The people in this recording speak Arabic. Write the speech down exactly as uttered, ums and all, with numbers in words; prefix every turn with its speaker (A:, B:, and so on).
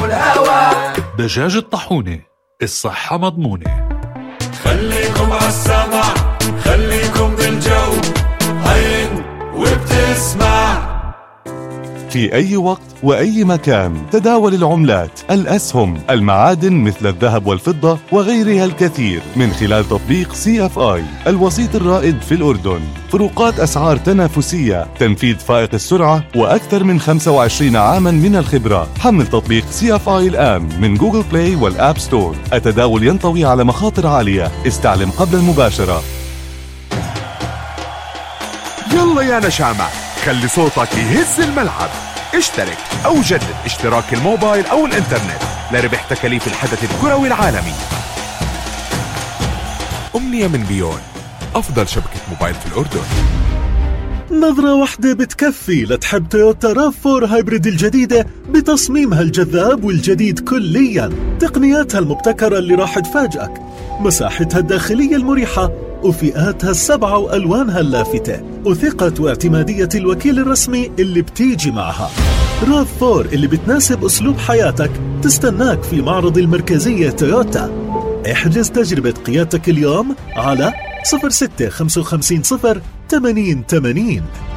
A: الهوى.
B: دجاج الطاحونة، الصحة مضمونة.
C: خليكم عالسمع، خليكم بالجو، هين وبتسمع.
D: في أي وقت وأي مكان تداول العملات، الأسهم، المعادن مثل الذهب والفضة وغيرها الكثير من خلال تطبيق سي اف آي الوسيط الرائد في الأردن. فروقات أسعار تنافسية، تنفيذ فائق السرعة، وأكثر من خمسة وعشرين عاما من الخبرة. حمل تطبيق سي اف آي الآن من جوجل بلاي والآب ستور. التداول ينطوي على مخاطر عالية، استعلم قبل المباشرة.
E: يلا يا نشامة، خلي صوتك يهز الملعب. اشترك أو جدد اشتراك الموبايل أو الإنترنت لربح تكاليف الحدث الكروي العالمي. أمنية من بيون، أفضل شبكة موبايل في الأردن.
F: نظرة واحدة بتكفي لتحب تويوتا راف فور هايبريد الجديدة بتصميمها الجذاب والجديد كليا، تقنياتها المبتكرة اللي راح تفاجئك، مساحتها الداخلية المريحة وفئاتها السبعة وألوانها اللافتة، وثقة واعتمادية الوكيل الرسمي اللي بتيجي معها. راف فور اللي بتناسب أسلوب حياتك تستناك في معرض المركزية تويوتا. احجز تجربة قيادتك اليوم على صفر ستة خمسة خمسين صفر ثمانين ثمانين.